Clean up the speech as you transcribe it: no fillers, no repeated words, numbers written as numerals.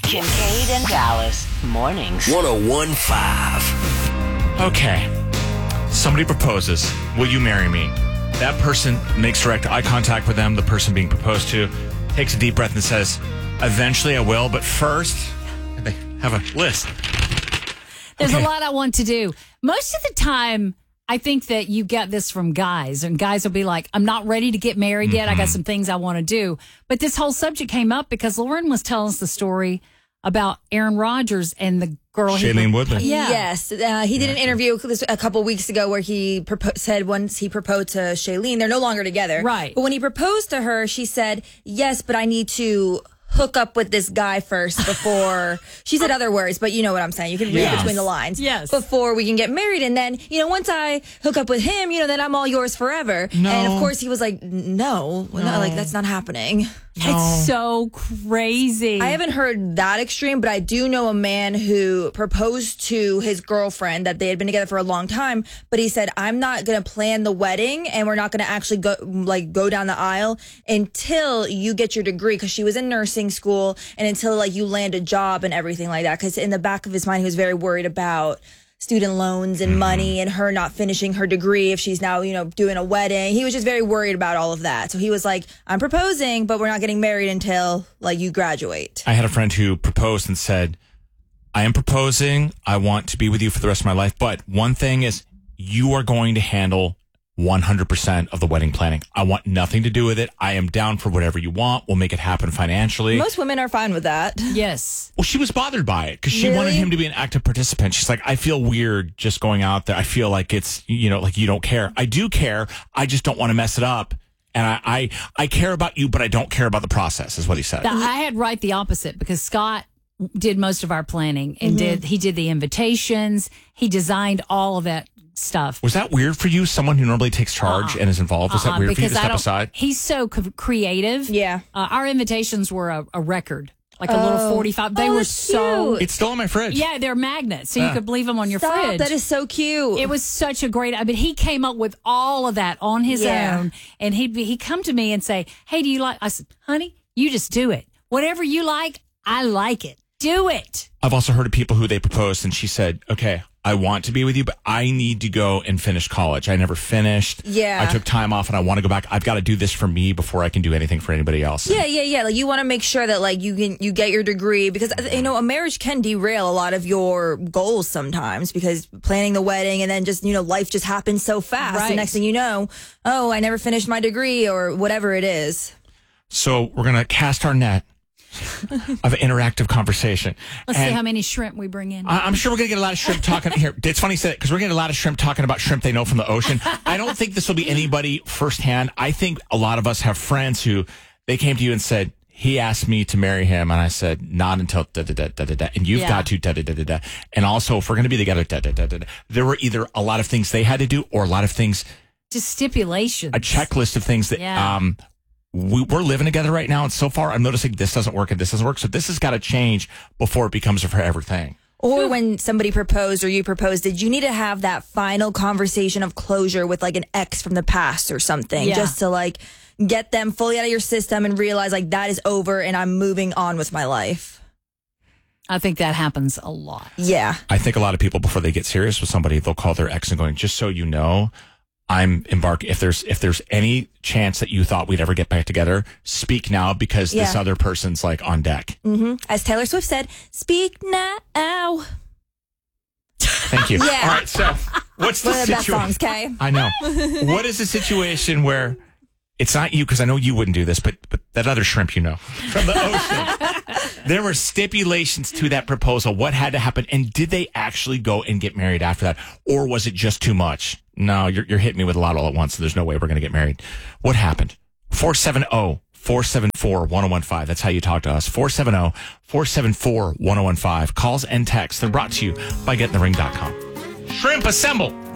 Kincaid and Dallas mornings. 101.5. Okay. Somebody proposes. Will you marry me? That person makes direct eye contact with them, the person being proposed to, takes a deep breath and says, eventually I will, but first, they have a list. There's a lot I want to do. Most of the time, I think that you get this from guys, and guys will be like, I'm not ready to get married yet. I got some things I want to do. But this whole subject came up because Lauren was telling us the story about Aaron Rodgers and the girl. Shailene Woodley. Yeah. Yes. He did an interview a couple weeks ago where he said once he proposed to Shailene, they're no longer together. Right. But when he proposed to her, she said, yes, but I need to hook up with this guy first before. She said other words, but you know what I'm saying. You can read between the lines. Yes. Before we can get married. And then, once I hook up with him, then I'm all yours forever. No. And of course he was like, no, that's not happening. It's so crazy. I haven't heard that extreme, but I do know a man who proposed to his girlfriend that they had been together for a long time, but he said, I'm not going to plan the wedding and we're not going to actually go down the aisle until you get your degree, because she was in nursing school, and until you land a job and everything like that. Because in the back of his mind, he was very worried about student loans and money and her not finishing her degree if she's now, doing a wedding. He was just very worried about all of that. So he was like, I'm proposing, but we're not getting married until you graduate. I had a friend who proposed and said, I am proposing. I want to be with you for the rest of my life. But one thing is, you are going to handle 100% of the wedding planning. I want nothing to do with it. I am down for whatever you want. We'll make it happen financially. Most women are fine with that. Yes. Well, she was bothered by it because she wanted him to be an active participant. She's like, I feel weird just going out there. I feel like it's, like you don't care. I do care. I just don't want to mess it up. And I care about you, but I don't care about the process, is what he said. I had right the opposite, because Scott did most of our planning and he did the invitations. He designed all of that stuff. Was that weird for you? Someone who normally takes charge and is involved? Was that weird for you to step aside? He's so creative. Yeah. Our invitations were a record, like a little 45. They were so cute. It's still in my fridge. Yeah, they're magnets, so you could leave them on your fridge. That is so cute. It was such a great. I mean, he came up with all of that on his own, and he'd come to me and say, "Hey, do you like?" I said, "Honey, you just do it. Whatever you like, I like it. Do it." I've also heard of people who they proposed, and she said, "Okay, I want to be with you, but I need to go and finish college. I never finished. Yeah. I took time off and I want to go back. I've got to do this for me before I can do anything for anybody else." Yeah. You want to make sure that you get your degree, because a marriage can derail a lot of your goals sometimes, because planning the wedding and then just life just happens so fast. Right. The next thing you know, oh, I never finished my degree or whatever it is. So we're gonna cast our net of interactive conversation. Let's see how many shrimp we bring in. I'm sure we're going to get a lot of shrimp talking here. It's funny you say that, because we're going to get a lot of shrimp talking about shrimp they know from the ocean. I don't think this will be anybody firsthand. I think a lot of us have friends who they came to you and said, he asked me to marry him, and I said, not until da-da-da-da-da-da, and you've got to da-da-da-da-da. And also, if we're going to be together, da-da-da-da-da. There were either a lot of things they had to do or a lot of things, Just stipulations. a checklist of things that we're living together right now, and so far I'm noticing this doesn't work and this doesn't work. So this has got to change before it becomes a forever thing. Or when somebody proposed or you proposed, did you need to have that final conversation of closure with an ex from the past or something, just to get them fully out of your system and realize that is over and I'm moving on with my life? I think that happens a lot. Yeah. I think a lot of people, before they get serious with somebody, they'll call their ex and going, just so you know, I'm embarking. If there's any chance that you thought we'd ever get back together, speak now, because this other person's on deck. Mm-hmm. As Taylor Swift said, speak now. Thank you. Yeah. All right. So what's the One of the best situation? songs, Kay. I know. What is the situation where it's not you, because I know you wouldn't do this, but that other shrimp from the ocean. There were stipulations to that proposal. What had to happen? And did they actually go and get married after that? Or was it just too much? No, you're hitting me with a lot all at once, so there's no way we're going to get married. What happened? 470-474-1015. That's how you talk to us. 470-474-1015. Calls and texts. They're brought to you by GetInTheRing.com. Shrimp assemble.